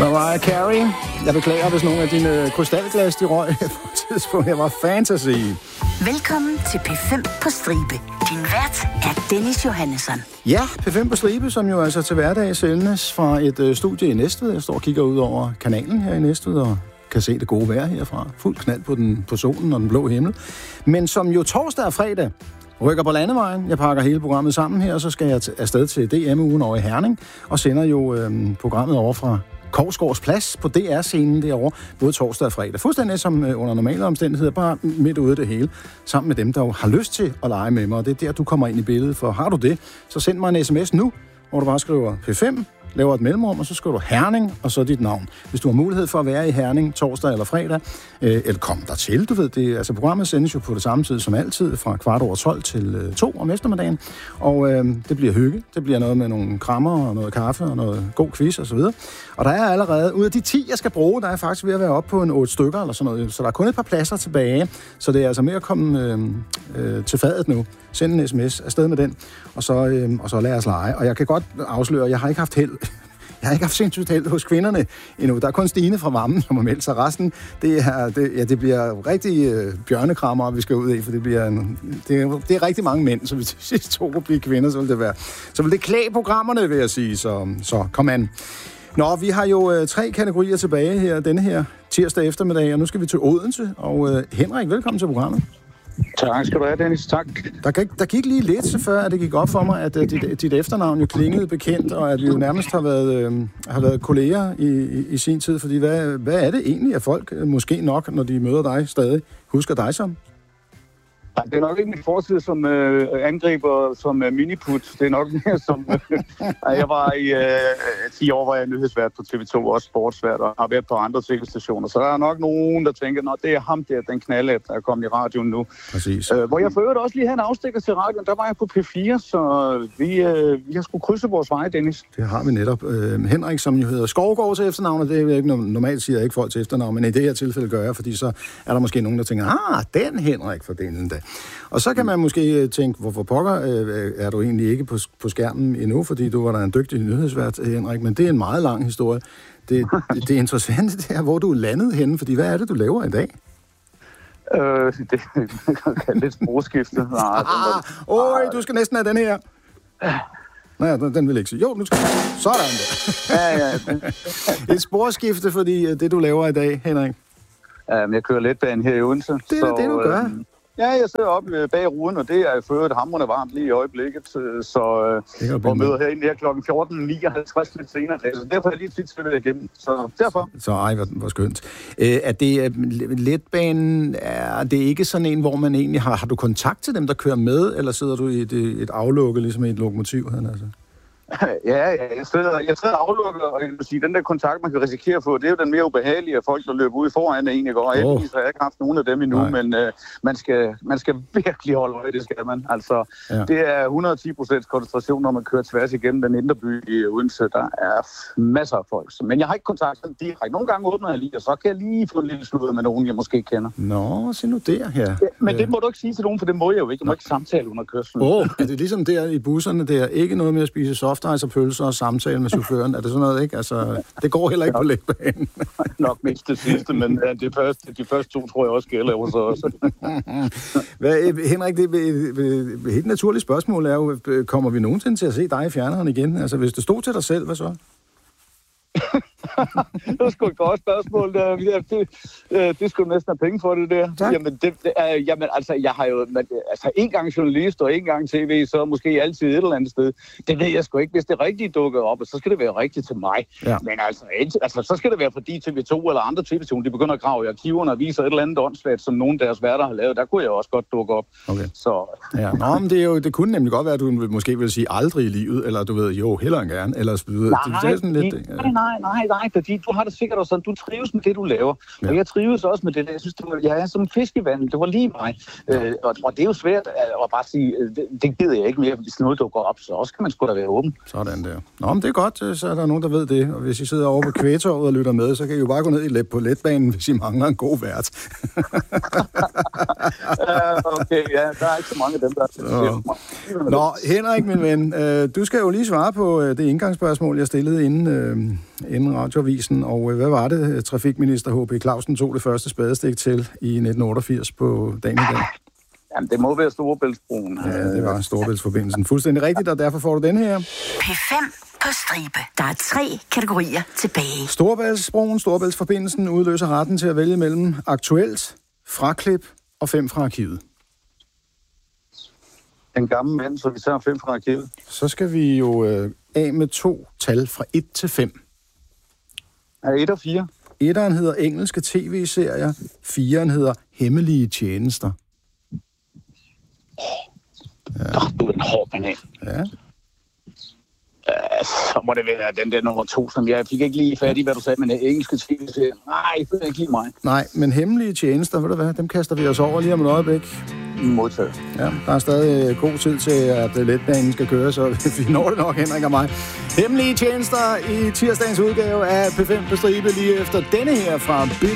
Mariah Carey. Jeg beklager, hvis nogle af dine krystalglas, de røg på et tidspunkt. Jeg var fantasy. Velkommen til P5 på stribe. Din vært er Dennis Johannesson. Ja, P5 på stribe, som jo altså til hverdag sendes fra et studie i Næstved. Jeg står og kigger ud over kanalen her i Næstved og kan se det gode vejr herfra. Fuld knald på solen og den blå himmel. Men som jo torsdag og fredag rykker på landevejen. Jeg pakker hele programmet sammen her, og så skal jeg afsted til DM-ugen over i Herning og sender jo programmet over fra Korsgaards Plads på DR-scenen derovre, både torsdag og fredag. Fuldstændig som under normale omstændigheder, bare midt ude af det hele, sammen med dem, der jo har lyst til at lege med mig. Og det er der, du kommer ind i billedet, for har du det, så send mig en sms nu, hvor du bare skriver P5, laver et mellemrum, og så skriver du Herning, og så dit navn. Hvis du har mulighed for at være i Herning torsdag eller fredag, eller kom der til, du ved det. Altså programmet sendes jo på det samme tid som altid, fra 12:15 til 2 om eftermiddagen, og det bliver hygge. Det bliver noget med nogle krammer og noget kaffe og noget god quiz og så videre. Og der er allerede, ud af de 10, jeg skal bruge, der er faktisk ved at være oppe på en 8 stykker eller sådan noget, så der er kun et par pladser tilbage, så det er altså med at komme til fadet nu. Send en sms afsted med den, og så lad os lege. Og jeg kan godt afsløre, jeg har ikke haft held. Jeg har ikke haft sindssygt held hos kvinderne endnu. Der er kun Stine fra Vammen, som har meldt sig. Resten, det bliver rigtig bjørnekrammer, vi skal ud i, for det er rigtig mange mænd, så hvis de sidste 2 kunne blive kvinder, så vil det være. Så vil det klæde programmerne, vil jeg sige. Så kom an. Nå, vi har jo 3 kategorier tilbage her, denne her tirsdag eftermiddag, og nu skal vi til Odense. Og Henrik, velkommen til programmet. Tak skal du have, Dennis. Tak. Der gik lige lidt, før at det gik op for mig, at dit efternavn jo klingede bekendt, og at vi jo nærmest har været kolleger i sin tid. Fordi hvad er det egentlig, at folk måske nok, når de møder dig stadig, husker dig som? Det er nok ikke min fortid som angriber, som miniput. Det er nok mere som... jeg var i 10 år, var jeg nyhedsvært på TV2, også sportsvært, og har været på andre tv-stationer. Så der er nok nogen, der tænker, nå, det er ham der, den knalde, der er kommet i radioen nu. Præcis. Hvor jeg for øvrigt også lige havde en afstikker til radioen, der var jeg på P4, så vi har sgu krydse vores veje, Dennis. Det har vi netop. Henrik, som jo hedder Skovgaard til efternavn, og det er ikke normalt siger jeg ikke folk til efternavn, men i det her tilfælde gør jeg, fordi så er der måske nogen, der tænker, den Henrik for den dag. Og så kan man måske tænke, hvorfor pokker er du egentlig ikke på skærmen endnu, fordi du var da en dygtig nyhedsvært, Henrik, men det er en meget lang historie. Det interessante, det er, hvor du er landet henne, fordi hvad er det, du laver i dag? Det kan lidt sprogskifte. Du skal næsten have den her. Nej, den vil ikke sige. Jo, nu skal sådan der. Ja. Et sporskifte, fordi det, du laver i dag, Henrik. Jeg kører letbanen her i Odense. Det er det, du gør. Ja, jeg sidder oppe bag ruden, og det er jo for et hamrende varmt lige i øjeblikket, så og møder herinde her klokken 14.59 lidt senere, så derfor er jeg lige tit svært igennem, så derfor. Så hvor skønt. Er det letbanen, er det ikke sådan en, hvor man egentlig har du kontakt til dem, der kører med, eller sidder du i et aflukket, ligesom i et lokomotiv? Altså? Ja, jeg sidder aflukket, og jeg vil sige, den der kontakt, man kan risikere at få, det er jo den mere ubehagelige af folk, der løber ud foran en, ikke? Og heldigvis har jeg ikke haft nogen af dem endnu, men man skal virkelig holde øje, det skal man. Altså, det er 110% koncentration, når man kører tværs igennem den indre by i Odense. Der er masser af folk. Men jeg har ikke kontakt direkte. Nogle gange åbner jeg lige, og så kan jeg lige få en lille sludder med nogen, jeg måske kender. Nå, se nu der her. Ja, men det må du ikke sige til nogen, for det må jeg jo ikke. Jeg må ikke samtale under kørslen. Er det ligesom der i busserne, der ikke noget med at spise softice og pølser og samtale med chaufføren? Er det sådan noget, ikke? Altså, det går heller ikke på letbanen. Nok mindst det sidste, men de første 2 tror jeg også gælder hos os. Henrik, det et helt naturligt spørgsmål er jo, kommer vi nogensinde til at se dig i fjerneren igen? Altså, hvis det stod til dig selv, hvad så? Det var sgu et godt spørgsmål. Det skulle næsten have penge for det der. Tak. Jamen, altså, jeg har jo en gang journalist og en gang tv, så måske altid et eller andet sted. Det ved jeg sgu ikke. Hvis det rigtigt dukker op, og så skal det være rigtigt til mig. Ja. Men altså, så skal det være fordi TV2 eller andre TV2, de begynder at grave i arkiverne og viser et eller andet åndssvagt, som nogen af deres værter har lavet. Der kunne jeg også godt dukke op. Okay. Så. Ja. Nå, men det kunne nemlig godt være, at du måske vil sige aldrig i livet, eller du ved, jo, hellere end gerne, eller spyde. Nej, fordi du har det sikkert også sådan, du trives med det, du laver. Ja. Og jeg trives også med det. Jeg synes, jeg er som fisk i vandet. Det var lige mig. Og det er jo svært at bare sige, det gider jeg ikke mere, hvis noget dukker op, så også kan man sgu da være åben. Sådan der. Nå, men det er godt, så er der nogen, der ved det. Og hvis I sidder over på Kvægtorvet og lytter med, så kan I jo bare gå ned på letbanen, hvis I mangler en god vært. Okay, ja, der er ikke så mange af dem, der Henrik, min ven, du skal jo lige svare på det indgangsspørgsmål, jeg stillede inden inden radioavisen. Og hvad var det, trafikminister H.P. Clausen tog det første spadestik til i 1988 på dagen i dag? Jamen, det må være Storebæltsbroen. Ja, det var Storebæltsforbindelsen. Fuldstændig rigtigt, og derfor får du den her. P5 på stribe. Der er 3 kategorier tilbage. Storebæltsbroen, Storebæltsforbindelsen udløser retten til at vælge mellem aktuelt, fraklip og 5 fra arkivet. En gammel mand, så vi tager 5 fra arkivet. Så skal vi jo af med 2 tal fra 1 til 5. Er 1 og 4? 1'eren hedder engelske tv-serier, 4'eren hedder hemmelige tjenester. Ja. Du er en hård banan. Ja. Så må det være den der nummer 2, som jeg fik ikke lige fat i, hvad du sagde, men engelske tv-serier. Nej, det er ikke lige mig. Nej, men hemmelige tjenester, ved du hvad, dem kaster vi os over lige om et øjeblik. Modtaget. Ja, der er stadig god tid til, at letbanen skal køre, så vi når det nok, Henrik og mig. Hemmelige tjenester i tirsdagens udgave af P5 på stribe lige efter denne her fra